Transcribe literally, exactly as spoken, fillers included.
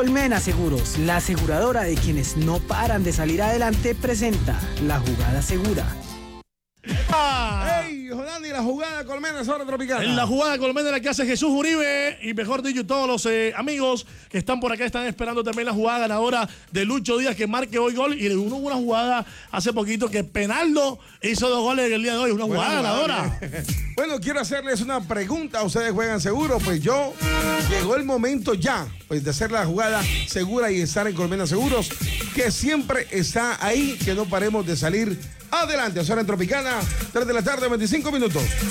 Colmena Seguros, la aseguradora de quienes no paran de salir adelante, presenta La Jugada Segura. ¡Ah! ¡Ey, Jonani, la jugada Colmena, Zona Tropicana! En la jugada Colmena la que hace Jesús Uribe y mejor dicho todos los eh, amigos que están por acá están esperando también la jugada ganadora de Lucho Díaz que marque hoy gol y hubo una jugada hace poquito que Penaldo hizo dos goles en el día de hoy, una Buena jugada ganadora. Bueno, quiero hacerles una pregunta. ¿Ustedes juegan seguro? Pues yo, llegó el momento ya pues, de hacer la jugada segura y estar en Colmena Seguros, que siempre está ahí, que no paremos de salir adelante. Zona Tropicana, tres de la tarde, veinticinco minutos.